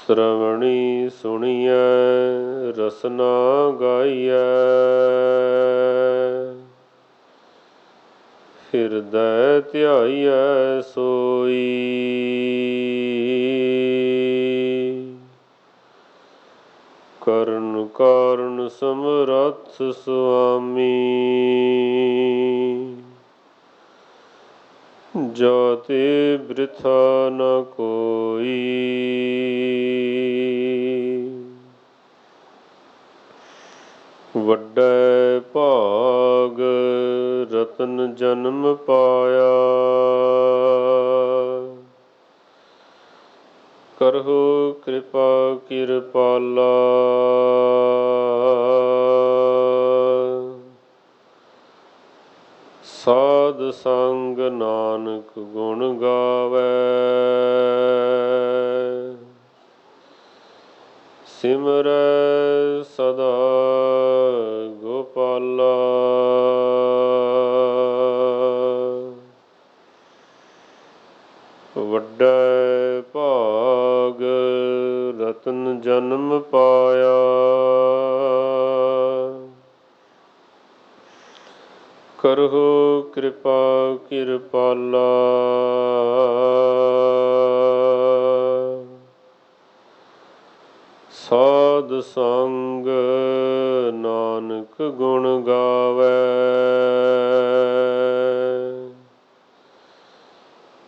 ਸ਼੍ਰਵਣੀ ਸੁਣੀਐ ਰਸਨਾ ਗਾਈਐ। ਹਿਰਦੈ ਧਿਆਈਐ ਸੋਈ। ਕਰਨ ਕਾਰਨ ਸਮਰੱਥ ਸੁਆਮੀ। ਜਾਤੇ ਬ੍ਰਿਥਾ ਨ ਕੋਈ। ਵੱਡੈ ਭਾਗ ਰਤਨ ਜਨਮ ਪਾਇਆ। ਕਰਹੁ ਕਿਰਪਾ ਕਿਰਪਾਲਾ। ਸਾਧ ਸੰਗ ਨਾਨਕ ਗੁਣ ਗਾਵੈ। ਸਿਮਰੈ ਸਦਾ ਗੋਪਾਲਾ। ਵੱਡੈ ਭਾਗ ਰਤਨ ਜਨਮ ਪਾਇਆ। ਕਰਹੁ ਕਿਰਪਾ ਕਿਰਪਾਲਾ। ਸਾਧ ਸੰਗ ਨਾਨਕ ਗੁਣ ਗਾਵੈ।